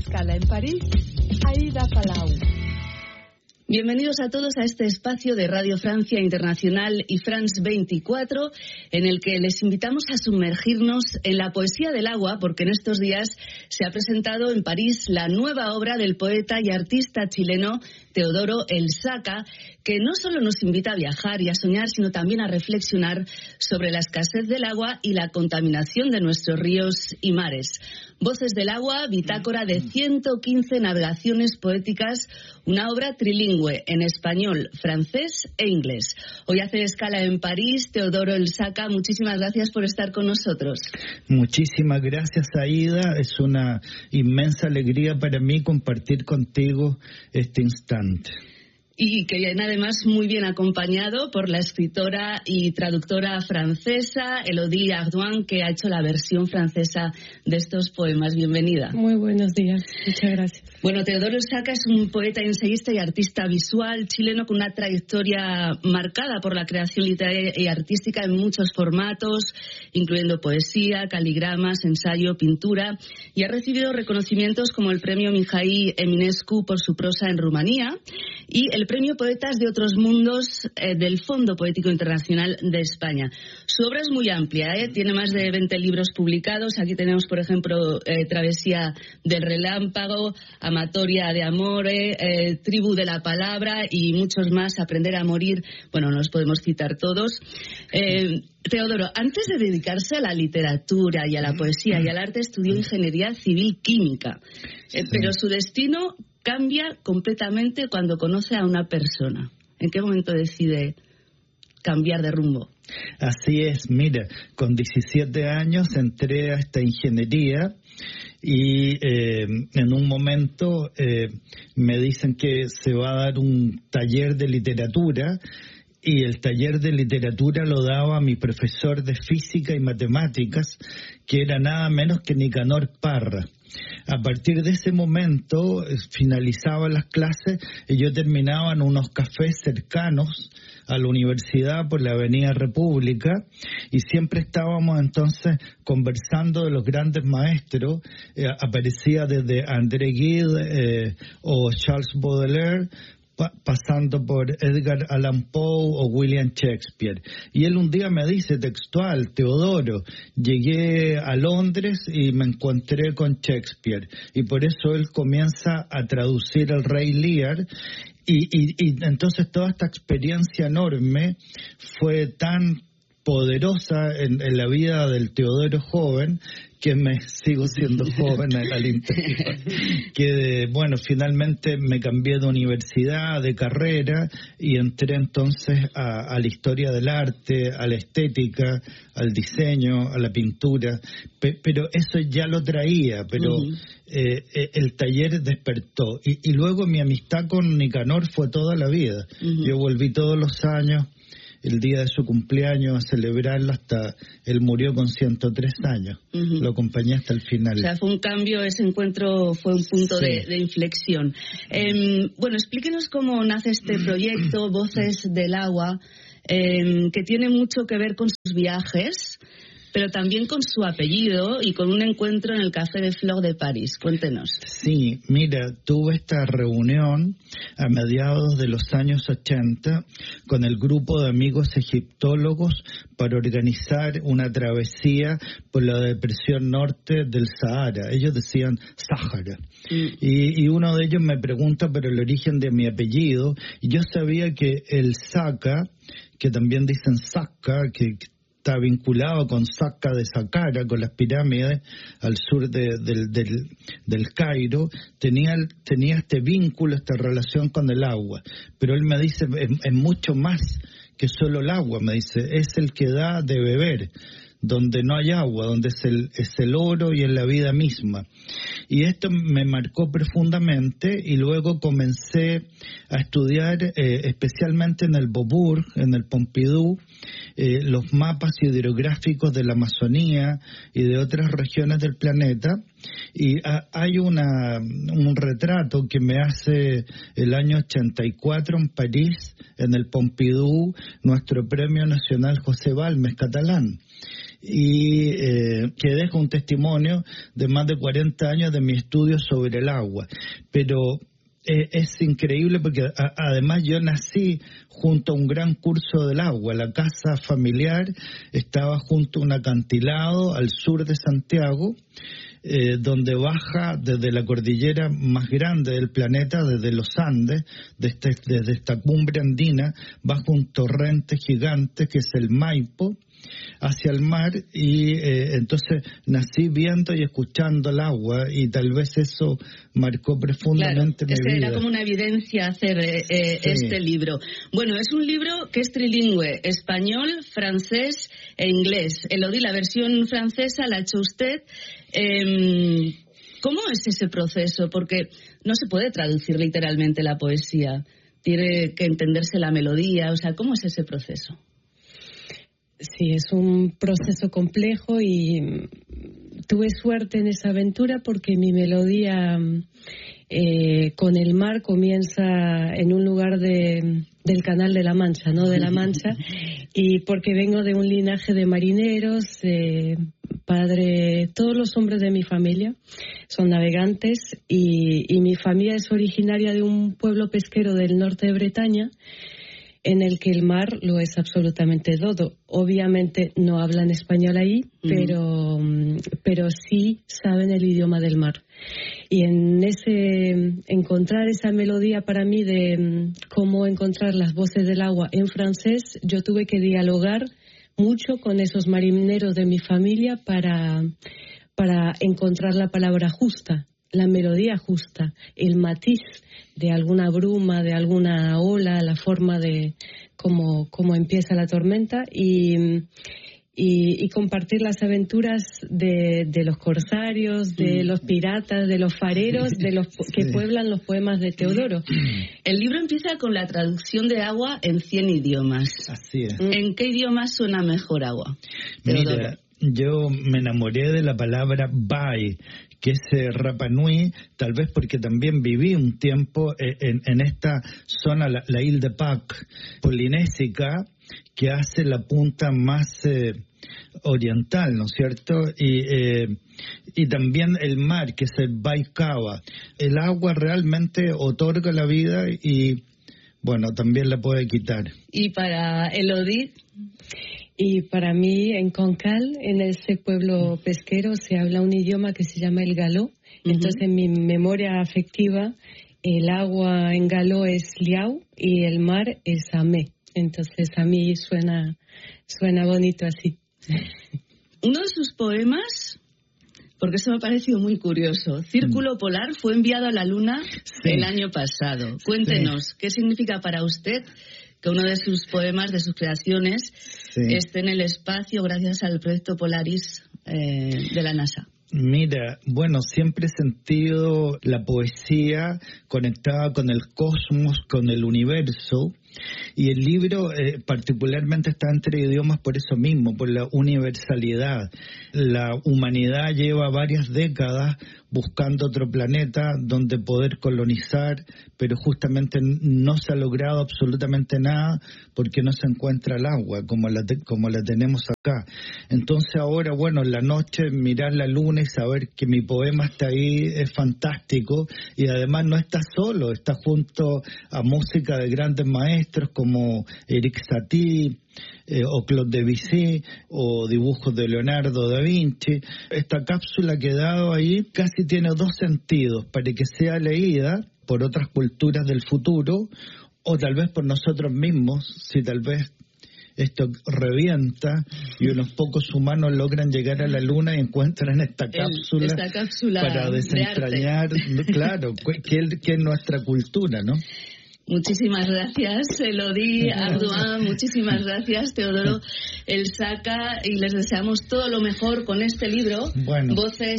escala en París, Aida Palau. Bienvenidos a todos a este espacio de Radio Francia Internacional y France 24, en el que les invitamos a sumergirnos en la poesía del agua, porque en estos días se ha presentado en París la nueva obra del poeta y artista chileno Teodoro El Saca, que no solo nos invita a viajar y a soñar, sino también a reflexionar sobre la escasez del agua y la contaminación de nuestros ríos y mares. Voces del agua, bitácora de 115 navegaciones poéticas, una obra trilingüe en español, francés e inglés. Hoy hace escala en París Teodoro El Saca. Muchísimas gracias por estar con nosotros. Muchísimas gracias, Aida. Es una inmensa alegría para mí compartir contigo este instante. Y que viene además muy bien acompañado por la escritora y traductora francesa Elodie Ardoin, que ha hecho la versión francesa de estos poemas. Bienvenida. Muy buenos días, muchas gracias. Bueno, Teodoro El Saca es un poeta, ensayista y artista visual chileno con una trayectoria marcada por la creación literaria y artística en muchos formatos, incluyendo poesía, caligramas, ensayo, pintura, y ha recibido reconocimientos como el premio Mihai Eminescu por su prosa en Rumanía y el premio Poetas de Otros Mundos del Fondo Poético Internacional de España. Su obra es muy amplia, tiene más de 20 libros publicados. Aquí tenemos, por ejemplo, Travesía del Relámpago, Amatoria de Amore, Tribu de la Palabra y muchos más, Aprender a Morir. Bueno, no los podemos citar todos. Teodoro, antes de dedicarse a la literatura y a la poesía y al arte, estudió Ingeniería Civil Química. Pero su destino cambia completamente cuando conoce a una persona. ¿En qué momento decide cambiar de rumbo? Así es, mira, con 17 años entré a esta ingeniería y en un momento me dicen que se va a dar un taller de literatura. Y el taller de literatura lo daba mi profesor de física y matemáticas, que era nada menos que Nicanor Parra. A partir de ese momento finalizaban las clases y yo terminaba en unos cafés cercanos a la universidad por la Avenida República y siempre estábamos entonces conversando de los grandes maestros. Aparecía desde André Gide o Charles Baudelaire, pasando por Edgar Allan Poe o William Shakespeare. Y él un día me dice textual: Teodoro, llegué a Londres y me encontré con Shakespeare. Y por eso él comienza a traducir El Rey Lear. Y entonces toda esta experiencia enorme fue tan poderosa en la vida del Teodoro joven, que me sigo siendo joven al interior, que bueno, finalmente me cambié de universidad, de carrera, y entré entonces a la historia del arte, a la estética, al diseño, a la pintura, pero eso ya lo traía, pero el taller despertó, y luego mi amistad con Nicanor fue toda la vida. Yo volví todos los años, el día de su cumpleaños, a celebrarlo hasta... Él murió con 103 años. Lo acompañé hasta el final. O sea, fue un cambio, ese encuentro fue un punto de inflexión. Bueno, explíquenos cómo nace este proyecto, Voces del Agua, que tiene mucho que ver con sus viajes, pero también con su apellido y con un encuentro en el Café de Flore de París. Cuéntenos. Sí, mira, tuve esta reunión a mediados de los años 80 con el grupo de amigos egiptólogos para organizar una travesía por la depresión norte del Sahara. Ellos decían Sáhara. Y uno de ellos me pregunta por el origen de mi apellido, y yo sabía que el Saca, que también dicen Saca, que está vinculado con Saqqara de Saqqara, con las pirámides al sur del Cairo, tenía este vínculo, esta relación con el agua. Pero él me dice, es mucho más que solo el agua, me dice, es el que da de beber, donde no hay agua, donde es el oro y en la vida misma. Y esto me marcó profundamente, y luego comencé a estudiar especialmente en el Beaubourg, en el Pompidou, los mapas hidrográficos de la Amazonía y de otras regiones del planeta, y hay un retrato que me hace el año 84 en París, en el Pompidou, nuestro Premio Nacional José Balmes catalán. y que deja un testimonio de más de 40 años de mi estudio sobre el agua. Pero es increíble porque además yo nací junto a un gran curso del agua. La casa familiar estaba junto a un acantilado al sur de Santiago, donde baja desde la cordillera más grande del planeta, desde los Andes, desde esta cumbre andina, baja un torrente gigante que es el Maipo, hacia el mar, y entonces nací viendo y escuchando el agua, y tal vez eso marcó profundamente mi vida. Era como una evidencia hacer este libro. Bueno, es un libro que es trilingüe, español, francés e inglés. Elodie, la versión francesa la ha hecho usted. ¿Cómo es ese proceso? Porque no se puede traducir literalmente la poesía, tiene que entenderse la melodía, o sea, ¿cómo es ese proceso? Sí, es un proceso complejo y tuve suerte en esa aventura porque mi melodía con el mar comienza en un lugar del Canal de la Mancha, ¿no? De la Mancha, y porque vengo de un linaje de marineros, todos los hombres de mi familia son navegantes y mi familia es originaria de un pueblo pesquero del norte de Bretaña, en el que el mar lo es absolutamente todo. Obviamente no hablan español ahí, pero sí saben el idioma del mar. Y en encontrar esa melodía para mí de cómo encontrar las voces del agua en francés, yo tuve que dialogar mucho con esos marineros de mi familia para encontrar la palabra justa, la melodía justa, el matiz de alguna bruma, de alguna ola, la forma de cómo empieza la tormenta y compartir las aventuras de los corsarios, de los piratas, de los fareros, de los que pueblan los poemas de Teodoro. El libro empieza con la traducción de agua en 100 idiomas. Así es. ¿En qué idioma suena mejor agua, Teodoro? Mira, yo me enamoré de la palabra bai, que es Rapa Nui, tal vez porque también viví un tiempo en esta zona, la Isla de Pâques, polinésica, que hace la punta más oriental, ¿no es cierto? Y también el mar, que es el Baikava. El agua realmente otorga la vida y, bueno, también la puede quitar. ¿Y para Elodie? Y para mí, en Concal, en ese pueblo pesquero, se habla un idioma que se llama el galó. Entonces, en mi memoria afectiva, el agua en galó es liau y el mar es amé. Entonces, a mí suena bonito así. Uno de sus poemas, porque eso me ha parecido muy curioso, Círculo Polar, fue enviado a la Luna el año pasado. Cuéntenos, ¿qué significa para usted que uno de sus poemas, de sus creaciones, esté en el espacio gracias al proyecto Polaris de la NASA? Mira, bueno, siempre he sentido la poesía conectada con el cosmos, con el universo, y el libro particularmente está entre idiomas por eso mismo, por la universalidad. La humanidad lleva varias décadas buscando otro planeta donde poder colonizar, pero justamente no se ha logrado absolutamente nada porque no se encuentra el agua como la tenemos acá. Entonces ahora, bueno, en la noche mirar la luna y saber que mi poema está ahí es fantástico, y además no está solo, está junto a música de grandes maestros como Eric Satie, o Claude Debussy, o dibujos de Leonardo da Vinci. Esta cápsula que he dado ahí casi tiene dos sentidos: para que sea leída por otras culturas del futuro, o tal vez por nosotros mismos, si tal vez esto revienta y unos pocos humanos logran llegar a la Luna y encuentran esta cápsula para desentrañar, claro, qué es nuestra cultura, ¿no? Muchísimas gracias, Elodie Ardoin, muchísimas gracias, Teodoro Elsaca, y les deseamos todo lo mejor con este libro, Voces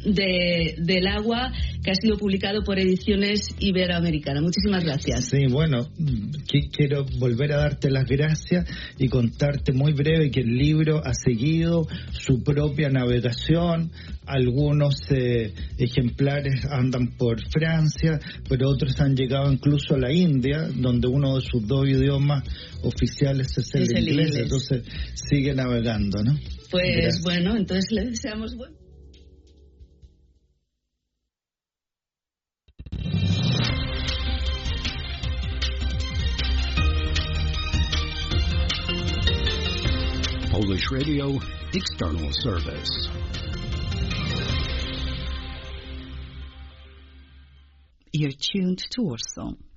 del Agua, que ha sido publicado por Ediciones Iberoamericanas. Muchísimas gracias. Sí, bueno, quiero volver a darte las gracias y contarte muy breve que el libro ha seguido su propia navegación. Algunos ejemplares andan por Francia, pero otros han llegado incluso a la India. India, donde uno de sus 2 idiomas oficiales es el inglés, entonces sigue navegando, ¿no? Pues gracias. Bueno, entonces le deseamos buen. Polish Radio External Service. You're tuned to Warsaw.